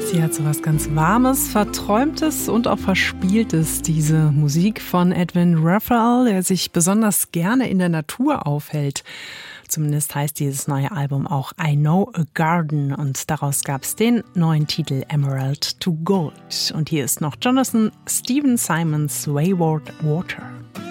Sie hat so was ganz Warmes, Verträumtes und auch Verspieltes, diese Musik von Edwin Raphael, der sich besonders gerne in der Natur aufhält. Zumindest heißt dieses neue Album auch I Know a Garden und daraus gab es den neuen Titel Emerald to Gold. Und hier ist noch Jonathan Stephen Simons Wayward Water.